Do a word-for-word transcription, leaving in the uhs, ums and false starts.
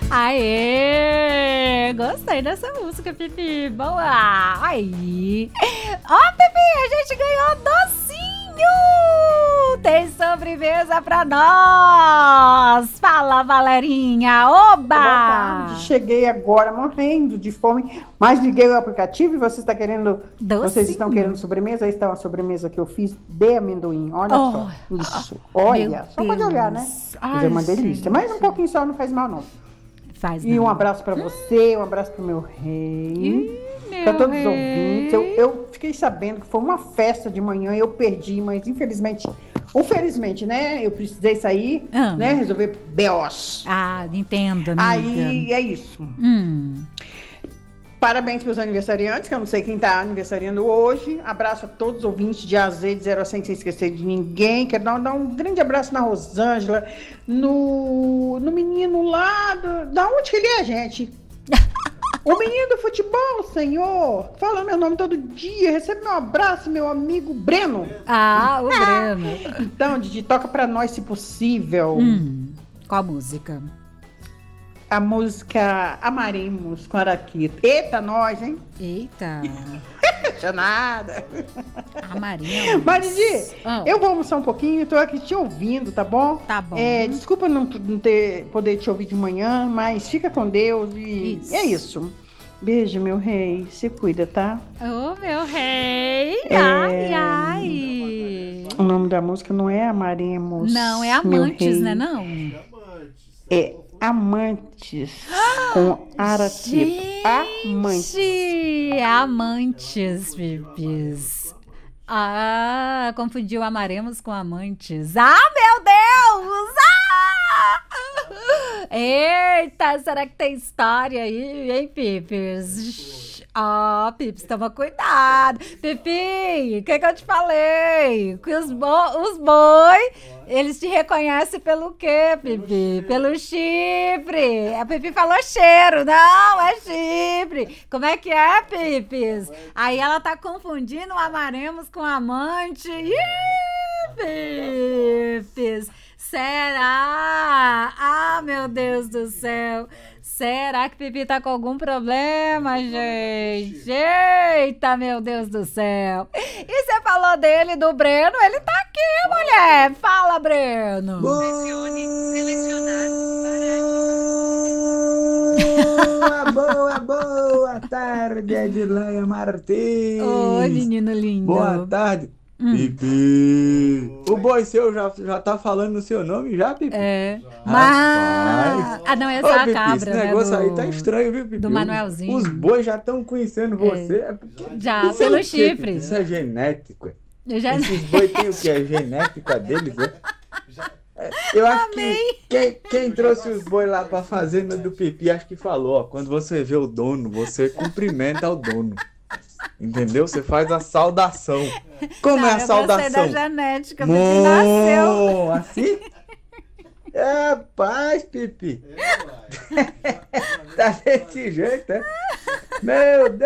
Aê! Gostei dessa música, Pipi. Boa! Aí! Ó, Pipi, a gente ganhou docinho! Tem sobremesa pra nós! Fala, Valerinha! Oba! Boa tarde, cheguei agora morrendo de fome, mas liguei o aplicativo e você está querendo, Docinho. vocês estão querendo sobremesa? Aí está uma sobremesa que eu fiz de amendoim, olha Oh, só, isso, olha, meu só pode olhar, né? Deus. Mas é uma Ai, delícia, mas um pouquinho só não faz mal não. Faz E não. um abraço para você, um abraço para o meu rei, Ih, para meu todos os rei. ouvintes. Eu, eu fiquei sabendo que foi uma festa de manhã, eu perdi, mas infelizmente, ou felizmente, né? Eu precisei sair, Ah. né? Resolver B Os. Ah, entendo, amiga. Aí é isso. Hum. Parabéns para os aniversariantes, que eu não sei quem está aniversariando hoje. Abraço a todos os ouvintes de A Z, de zero a cem, sem esquecer de ninguém. Quero dar, dar um grande abraço na Rosângela, no, no menino lá, do, da onde que ele é, gente? O menino do futebol, senhor. Fala meu nome todo dia. Recebe meu abraço, meu amigo Breno. Ah, o Breno. Então, Didi, toca para nós, se possível, Hum. Qual música? a música Amaremos com Araquita. Eita, nós, hein? Eita. Deixa nada. A Maria. Maridi, Ah. eu vou almoçar um pouquinho, estou aqui te ouvindo, tá bom? Tá bom. É, desculpa não, não ter, poder te ouvir de manhã, mas fica com Deus e Isso. é isso. Beijo, meu rei. Se cuida, tá? Ô, meu rei. É. Ai, ai. O nome da música não é Amaremos. Não, é meu Amantes, rei. né, não? É Amantes com Araquita. Amantes. Gente, amantes, Pipis. Ah, confundiu Amaremos com Amantes. Ah, meu Deus! Ah! Eita, será que tem história aí, hein, Pipis? Ah, Pipis, toma cuidado. Pipi, o que, que eu te falei? Que os, bo os boi, eles te reconhecem pelo quê, Pipi? Pelo chifre. A Pipi falou cheiro, não, é chifre. Como é que é, Pipis? Aí ela tá confundindo o Amaremos com amante. Ih, Pipis, será? Ah, meu Deus do céu. Será que Pipi tá com algum problema, gente? Eita, meu Deus do céu. E você falou dele, do Breno? Ele tá aqui, mulher. Fala, Breno. Boa, boa, boa tarde, Edileia Martins. Oi, menino lindo. Boa tarde, Hum. Pipi. O boy seu já, já tá falando o seu nome já, Pipi? É. Rapaz. Mas... Ah, não, Ô, essa é a Pipi, cabra, esse né? negócio do... aí tá estranho, viu, Pipi? do Manuelzinho. Os, os bois já estão conhecendo você. É porque... Já, Isso é pelo o quê, chifre. Pipi? Isso é genético. é? Eu já... Esses bois têm o que? É genética deles, é? É, eu acho Amém. que quem, quem trouxe os bois lá pra fazenda do Pipi, acho que falou, ó, quando você vê o dono, você cumprimenta o dono. Entendeu? Você faz a saudação. Como Não, é a eu saudação? gostei da genética, Pipi nasceu. Mo, assim? É, paz, Pipi. Tá desse jeito, é? Meu Deus.